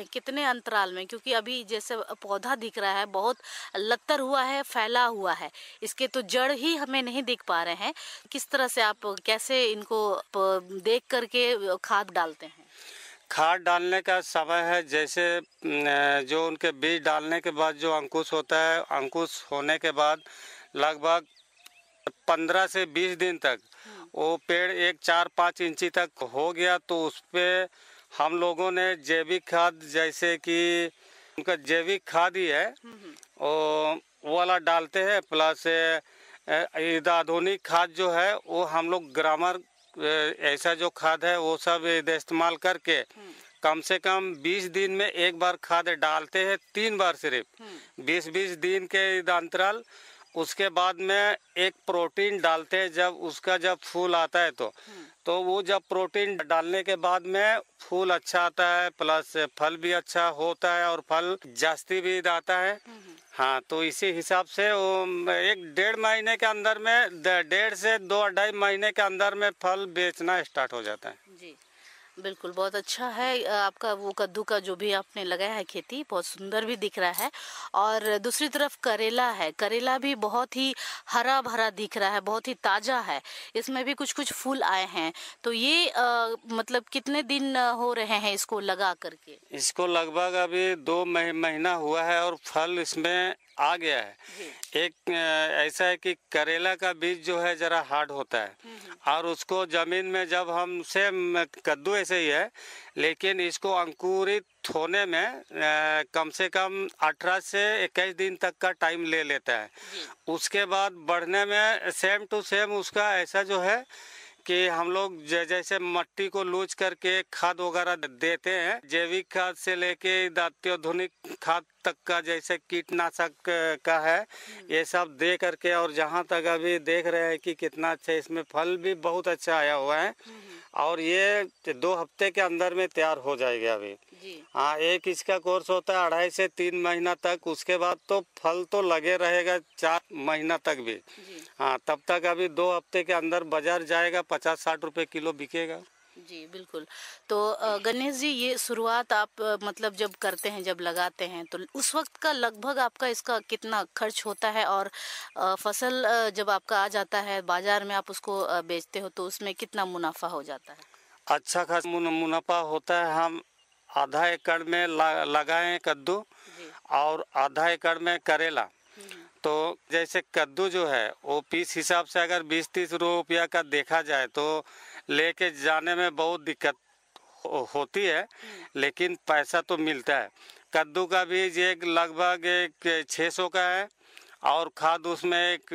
कितने अंतराल में? क्योंकि अभी जैसे पौधा दिख रहा है बहुत लत्तर हुआ है, फैला हुआ है, इसके तो जड़ ही हमें नहीं दिख पा रहे हैं। किस तरह से आप कैसे इनको देख करके खाद डालते हैं? खाद डालने का समय है जैसे जो उनके बीज डालने के बाद जो अंकुश होता है, अंकुश होने के बाद लगभग 15 से 20 दिन तक वो पेड़ एक 4-5 इंची तक हो गया, तो उस पर हम लोगों ने जैविक खाद, जैसे कि उनका जैविक खाद ही है वो वाला डालते हैं। प्लस आधुनिक खाद जो है वो हम लोग ग्रामर ऐसा जो खाद है वो सब इस्तेमाल करके कम से कम 20 दिन में एक बार खाद डालते हैं, 3 बार सिर्फ 20-20 दिन के अंतराल। उसके बाद में एक प्रोटीन डालते हैं जब फूल आता है तो वो जब प्रोटीन डालने के बाद में फूल अच्छा आता है, प्लस फल भी अच्छा होता है और फल जास्ती भी आता है। हाँ, तो इसी हिसाब से वो 1-1.5 महीने के अंदर में 1.5 से 2-2.5 महीने के अंदर में फल बेचना स्टार्ट हो जाता है। जी, बिल्कुल, बहुत अच्छा है। आपका वो कद्दू का जो भी आपने लगाया है खेती, बहुत सुंदर भी दिख रहा है। और दूसरी तरफ करेला है, करेला भी बहुत ही हरा भरा दिख रहा है, बहुत ही ताज़ा है। इसमें भी कुछ कुछ फूल आए हैं। तो ये मतलब कितने दिन हो रहे हैं इसको लगा करके? इसको लगभग अभी 2 महीना हुआ है और फल इसमें आ गया है। एक ऐसा है कि करेला का बीज जो है जरा हार्ड होता है और उसको जमीन में जब हमसे कद्दू ऐसे ही है, लेकिन इसको अंकुरित होने में कम से कम 18 से 21 दिन तक का टाइम ले लेता है। उसके बाद बढ़ने में सेम टू सेम उसका ऐसा जो है कि हम लोग जैसे मट्टी को लूज करके खाद वगैरह देते हैं, जैविक खाद से लेके अत्याधुनिक खाद तक का, जैसे कीटनाशक का है, ये सब दे करके। और जहाँ तक अभी देख रहे हैं कि कितना अच्छा इसमें फल भी बहुत अच्छा आया हुआ है और ये 2 हफ्ते के अंदर में तैयार हो जाएगा अभी। हाँ, एक इसका कोर्स होता है 2.5 से 3 महीना तक, उसके बाद तो फल तो लगे रहेगा 4 महीना तक भी। हाँ, तब तक अभी 2 हफ्ते के अंदर बाजार जाएगा, 50-60 रुपए किलो बिकेगा। जी, बिल्कुल। तो गणेश जी, ये शुरुआत आप मतलब जब करते हैं, जब लगाते हैं, तो उस वक्त का लगभग आपका इसका कितना खर्च होता है? और फसल जब आपका आ जाता है बाजार में, आप उसको बेचते हो, तो उसमें कितना मुनाफा हो जाता है? अच्छा खासा मुनाफा होता है। हम आधा एकड़ में लगाए कद्दू और आधा एकड़ में करेला। तो जैसे कद्दू जो है वो पीस हिसाब से अगर 20-30 रुपया का देखा जाए तो लेके जाने में बहुत दिक्कत होती है, लेकिन पैसा तो मिलता है। कद्दू का बीज एक लगभग 600 का है और खाद उसमें एक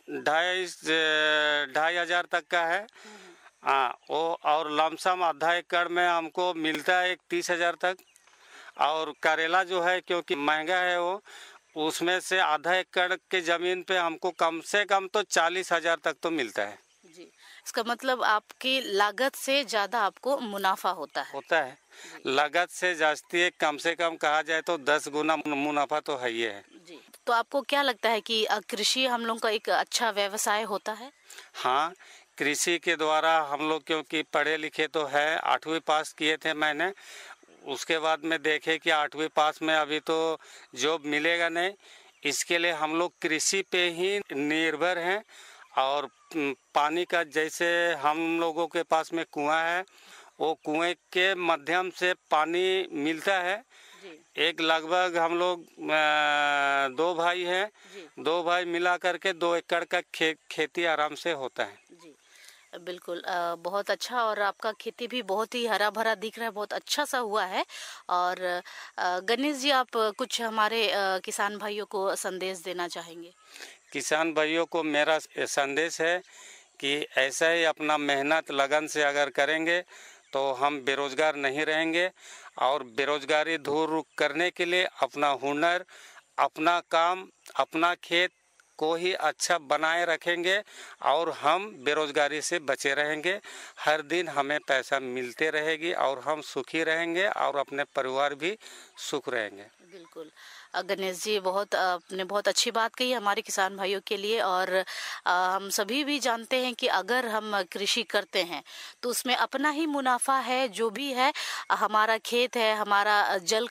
2,500 हजार तक का है। हाँ, वो और लमसम आधा एकड़ में हमको मिलता है 30,000 तक। और करेला जो है क्योंकि महंगा है वो, उसमें से आधा एकड़ के ज़मीन पे हमको कम से कम तो 40,000 तक तो मिलता है। जी, इसका मतलब आपकी लागत से ज़्यादा आपको मुनाफा होता है। लागत से जास्ती कम से कम कहा जाए तो 10 गुना मुनाफा तो है ही है। जी, तो आपको क्या लगता है कि कृषि हम लोग का एक अच्छा व्यवसाय होता है? हाँ, कृषि के द्वारा हम लोग क्योंकि पढ़े लिखे तो है, 8वीं पास किए थे मैंने। उसके बाद में देखे कि 8वीं पास में अभी तो जॉब मिलेगा नहीं, इसके लिए हम लोग कृषि पे ही निर्भर हैं। और पानी का, जैसे हम लोगों के पास में कुआं है, वो कुएं के माध्यम से पानी मिलता है। एक लगभग हम लोग 2 भाई हैं, 2 भाई मिला करके 2 एकड़ का खेती आराम से होता है। जी, बिल्कुल, बहुत अच्छा। और आपका खेती भी बहुत ही हरा भरा दिख रहा है, बहुत अच्छा सा हुआ है। और गणेश जी, आप कुछ हमारे किसान भाइयों को संदेश देना चाहेंगे? किसान भाइयों को मेरा संदेश है कि ऐसा ही अपना मेहनत लगन से अगर करेंगे तो हम बेरोजगार नहीं रहेंगे। और बेरोजगारी दूर करने के लिए अपना हुनर, अपना काम, अपना खेत को ही अच्छा बनाए रखेंगे और हम बेरोजगारी से बचे रहेंगे। हर दिन हमें पैसा मिलते रहेगी और हम सुखी रहेंगे और अपने परिवार भी सुख रहेंगे। बिल्कुल, गणेश जी, आपने बहुत अच्छी बात कही हमारे किसान भाइयों के लिए। और हम सभी भी जानते हैं कि अगर हम कृषि करते हैं तो उसमें अपना ही मुनाफा है। जो भी है, हमारा खेत है, हमारा जल